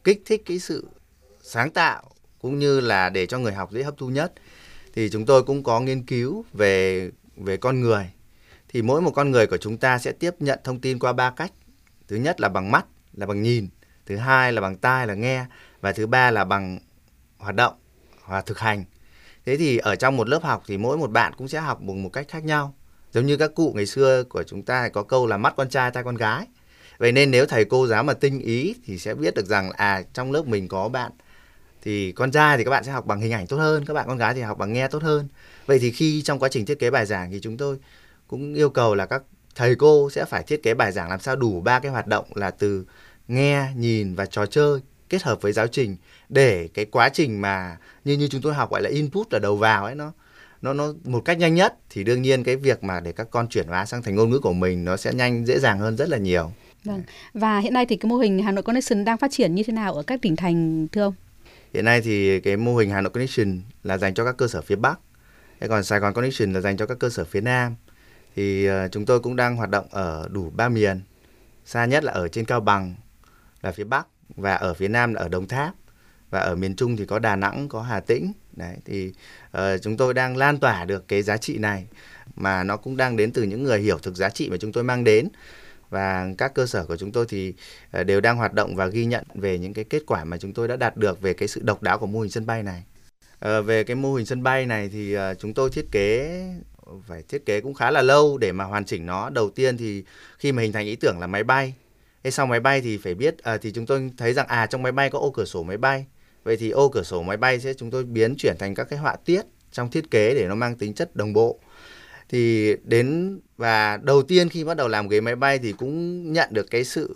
kích thích cái sự sáng tạo cũng như là để cho người học dễ hấp thu nhất, thì chúng tôi cũng có nghiên cứu về con người. Thì mỗi một con người của chúng ta sẽ tiếp nhận thông tin qua 3 cách. Thứ nhất là bằng mắt, là bằng nhìn. Thứ hai là bằng tai, là nghe. Và thứ ba là bằng hoạt động và thực hành. Thế thì ở trong một lớp học thì mỗi một bạn cũng sẽ học một cách khác nhau. Giống như các cụ ngày xưa của chúng ta có câu là mắt con trai, tai con gái. Vậy nên nếu thầy cô giáo mà tinh ý thì sẽ biết được rằng trong lớp mình có bạn thì con trai thì các bạn sẽ học bằng hình ảnh tốt hơn, các bạn con gái thì học bằng nghe tốt hơn. Vậy thì khi trong quá trình thiết kế bài giảng thì chúng tôi cũng yêu cầu là các thầy cô sẽ phải thiết kế bài giảng làm sao đủ 3 cái hoạt động là từ nghe, nhìn và trò chơi kết hợp với giáo trình, để cái quá trình mà như chúng tôi học gọi là input là đầu vào ấy, nó một cách nhanh nhất, thì đương nhiên cái việc mà để các con chuyển hóa sang thành ngôn ngữ của mình nó sẽ dễ dàng hơn rất là nhiều. Vâng. Và hiện nay thì cái mô hình Hà Nội Connection đang phát triển như thế nào ở các tỉnh thành thưa ông? Hiện nay thì cái mô hình Hà Nội Connection là dành cho các cơ sở phía Bắc, còn Sài Gòn Connection là dành cho các cơ sở phía Nam. Thì chúng tôi cũng đang hoạt động ở đủ 3 miền, xa nhất là ở trên Cao Bằng là phía Bắc, và ở phía Nam là ở Đồng Tháp, và ở miền Trung thì có Đà Nẵng, có Hà Tĩnh. Đấy, thì chúng tôi đang lan tỏa được cái giá trị này, mà nó cũng đang đến từ những người hiểu thực giá trị mà chúng tôi mang đến. Và các cơ sở của chúng tôi thì đều đang hoạt động và ghi nhận về những cái kết quả mà chúng tôi đã đạt được về cái sự độc đáo của mô hình sân bay này. Về cái mô hình sân bay này thì chúng tôi phải thiết kế cũng khá là lâu để mà hoàn chỉnh nó. Đầu tiên thì khi mà hình thành ý tưởng là máy bay, sau máy bay thì phải biết thì chúng tôi thấy rằng trong máy bay có ô cửa sổ máy bay. Vậy thì ô cửa sổ máy bay chúng tôi biến chuyển thành các cái họa tiết trong thiết kế để nó mang tính chất đồng bộ. Thì và đầu tiên khi bắt đầu làm ghế máy bay thì cũng nhận được cái sự,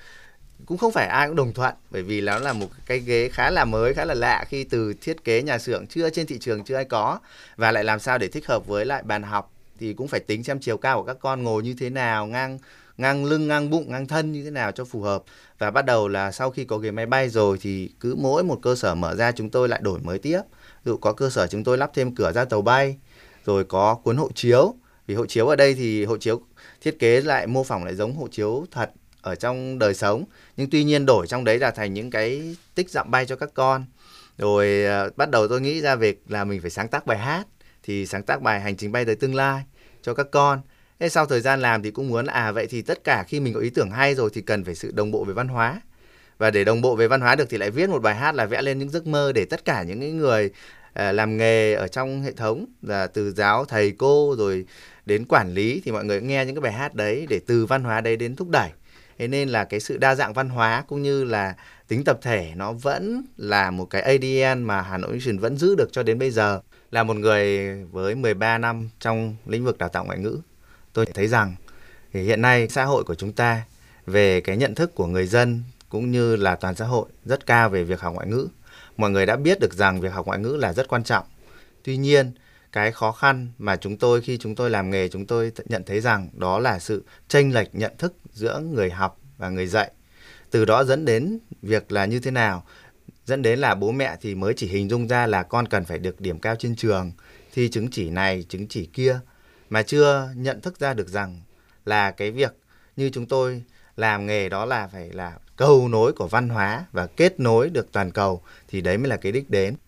cũng không phải ai cũng đồng thuận, bởi vì nó là một cái ghế khá là mới, khá là lạ, khi từ thiết kế nhà xưởng chưa trên thị trường chưa ai có, và lại làm sao để thích hợp với lại bàn học, thì cũng phải tính xem chiều cao của các con ngồi như thế nào, ngang lưng, ngang bụng, ngang thân như thế nào cho phù hợp. Và bắt đầu là sau khi có ghế máy bay rồi thì cứ mỗi một cơ sở mở ra chúng tôi lại đổi mới tiếp. Ví dụ có cơ sở chúng tôi lắp thêm cửa ra tàu bay, rồi có cuốn hộ chiếu. Vì hộ chiếu ở đây thì hộ chiếu thiết kế lại mô phỏng lại giống hộ chiếu thật ở trong đời sống, nhưng tuy nhiên đổi trong đấy là thành những cái tích dặm bay cho các con. Rồi bắt đầu tôi nghĩ ra việc là mình phải sáng tác bài hát, thì sáng tác bài Hành trình bay tới tương lai cho các con. Thế sau thời gian làm thì cũng muốn vậy thì tất cả khi mình có ý tưởng hay rồi thì cần phải sự đồng bộ về văn hóa. Và để đồng bộ về văn hóa được thì lại viết một bài hát là vẽ lên những giấc mơ để tất cả những người làm nghề ở trong hệ thống, là từ giáo thầy cô rồi đến quản lý, thì mọi người nghe những cái bài hát đấy để từ văn hóa đấy đến thúc đẩy. Thế nên là cái sự đa dạng văn hóa cũng như là tính tập thể nó vẫn là một cái ADN mà Hà Nội Connection vẫn giữ được cho đến bây giờ. Là một người với 13 năm trong lĩnh vực đào tạo ngoại ngữ, tôi thấy rằng thì hiện nay xã hội của chúng ta về cái nhận thức của người dân cũng như là toàn xã hội rất cao về việc học ngoại ngữ. Mọi người đã biết được rằng việc học ngoại ngữ là rất quan trọng. Tuy nhiên, cái khó khăn mà khi chúng tôi làm nghề, chúng tôi nhận thấy rằng đó là sự chênh lệch nhận thức giữa người học và người dạy. Từ đó dẫn đến việc là như thế nào? Dẫn đến là bố mẹ thì mới chỉ hình dung ra là con cần phải được điểm cao trên trường, thi chứng chỉ này, chứng chỉ kia, mà chưa nhận thức ra được rằng là cái việc như chúng tôi làm nghề đó là phải là cầu nối của văn hóa và kết nối được toàn cầu, thì đấy mới là cái đích đến.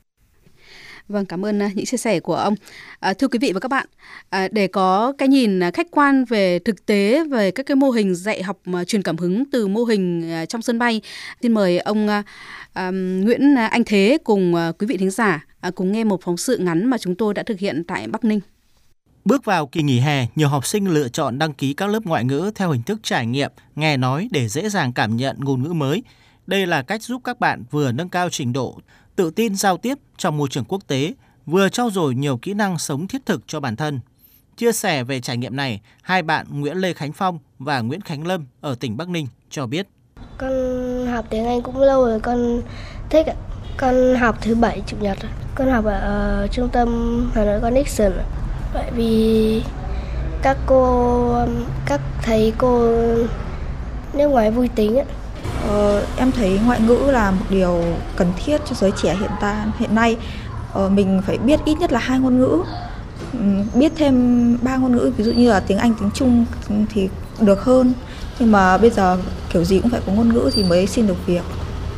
Vâng, cảm ơn những chia sẻ của ông. Thưa quý vị và các bạn, để có cái nhìn khách quan về thực tế về các cái mô hình dạy học truyền cảm hứng từ mô hình trong sân bay, xin mời ông Nguyễn Anh Thế cùng quý vị thính giả cùng nghe một phóng sự ngắn mà chúng tôi đã thực hiện tại Bắc Ninh. Bước vào kỳ nghỉ hè, nhiều học sinh lựa chọn đăng ký các lớp ngoại ngữ theo hình thức trải nghiệm, nghe nói để dễ dàng cảm nhận ngôn ngữ mới. Đây là cách giúp các bạn vừa nâng cao trình độ tự tin giao tiếp trong môi trường quốc tế, vừa trau dồi nhiều kỹ năng sống thiết thực cho bản thân. Chia sẻ về trải nghiệm này, hai bạn Nguyễn Lê Khánh Phong và Nguyễn Khánh Lâm ở tỉnh Bắc Ninh cho biết. Con học tiếng Anh cũng lâu rồi, con thích ạ. Con học thứ 7, Chủ nhật. Con học ở trung tâm Hà Nội Connection. Bởi vì các thầy cô nước ngoài vui tính ạ. Em thấy ngoại ngữ là một điều cần thiết cho giới trẻ hiện nay. Mình phải biết ít nhất là 2 ngôn ngữ, biết thêm 3 ngôn ngữ, ví dụ như là tiếng Anh, tiếng Trung thì được hơn. Nhưng mà bây giờ kiểu gì cũng phải có ngôn ngữ thì mới xin được việc.